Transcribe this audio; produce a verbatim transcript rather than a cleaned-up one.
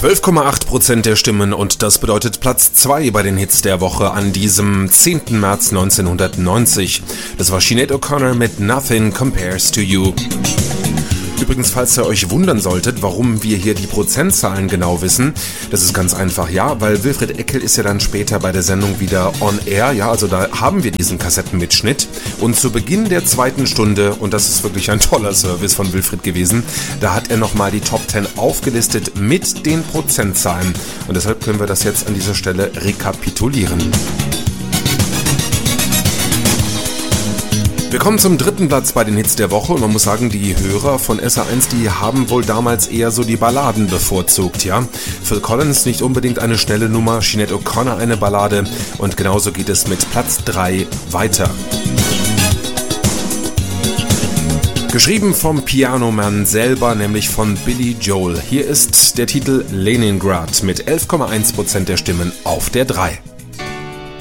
zwölf Komma acht Prozent der Stimmen und das bedeutet Platz zwei bei den Hits der Woche an diesem zehnten März neunzehnhundertneunzig. Das war Sinead O'Connor mit Nothing Compares to You. Übrigens, falls ihr euch wundern solltet, warum wir hier die Prozentzahlen genau wissen, das ist ganz einfach, ja, weil Wilfried Eckel ist ja dann später bei der Sendung wieder on air, ja, also da haben wir diesen Kassettenmitschnitt und zu Beginn der zweiten Stunde, und das ist wirklich ein toller Service von Wilfried gewesen, da hat er nochmal die Top zehn aufgelistet mit den Prozentzahlen und deshalb können wir das jetzt an dieser Stelle rekapitulieren. Wir kommen zum dritten Platz bei den Hits der Woche und man muss sagen, die Hörer von S R eins, die haben wohl damals eher so die Balladen bevorzugt, ja. Phil Collins nicht unbedingt eine schnelle Nummer, Sinead O'Connor eine Ballade und genauso geht es mit Platz drei weiter. Geschrieben vom Pianoman selber, nämlich von Billy Joel. Hier ist der Titel Leningrad mit elf Komma eins Prozent der Stimmen auf der drei.